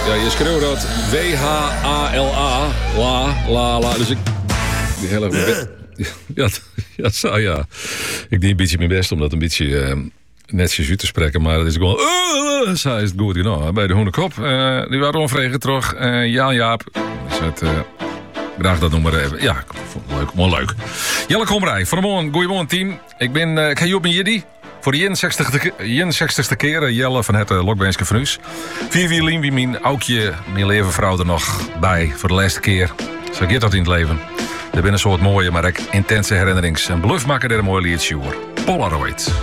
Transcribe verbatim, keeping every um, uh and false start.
Ja, je schreeuwt dat W H A L A. La, la, la. Dus ik... Die heel erg... Ja, ja, zo, ja. Ik deed een beetje mijn best om dat een beetje uh, netjes uit te spreken. Maar het is gewoon... Uh, uh, zo is het goed gedaan. Bij de Hoenekop. Uh, die waren onvregen terug. Uh, Jan Jaap. Dus het... Uh, graag dat noemen maar even. Ja, ik vond het leuk. Mooi leuk. Jelle Komrij. Voor een goeiemorgen team. Ik ben... Uh, ik ga je op mijn jiddy. Voor de eenenzestigste keer, Jelle van het uh, Lokbeenske van Us. Vier vier lien wie mijn oudje, mijn levenvrouw er nog bij voor de laatste keer. Zo gaat dat in het leven. Er zijn een soort mooie, maar ook intense herinnerings. En beluf maken er een mooi liedje voor. Polaroid.